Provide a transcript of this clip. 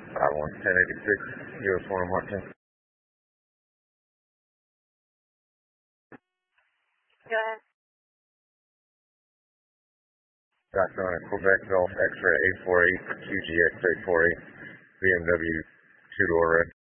1086, US 1 Martin. Go ahead. Got on a Quebec Golf X-ray 848, QGX 848, BMW 2-door red.